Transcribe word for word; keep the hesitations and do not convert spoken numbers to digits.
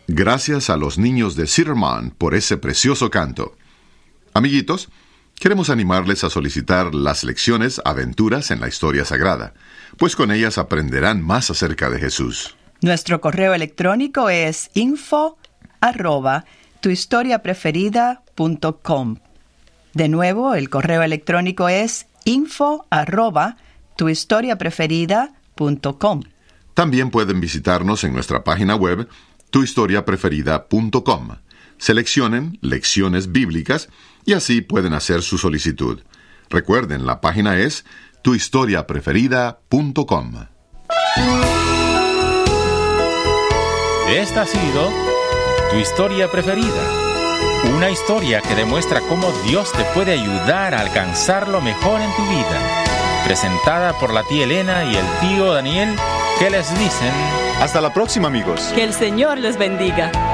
Gracias a los niños de Zimmerman por ese precioso canto. Amiguitos, queremos animarles a solicitar las lecciones Aventuras en la Historia Sagrada, pues con ellas aprenderán más acerca de Jesús. Nuestro correo electrónico es info arroba tuhistoriapreferida.com. De nuevo, el correo electrónico es info arroba tuhistoriapreferida.com. También pueden visitarnos en nuestra página web tu historia preferida punto com. Seleccionen Lecciones Bíblicas y así pueden hacer su solicitud. Recuerden, la página es tu historia preferida punto com. Esta ha sido Tu Historia Preferida, una historia que demuestra cómo Dios te puede ayudar a alcanzar lo mejor en tu vida. Presentada por la tía Elena y el tío Daniel, que les dicen... Hasta la próxima, amigos. Que el Señor les bendiga.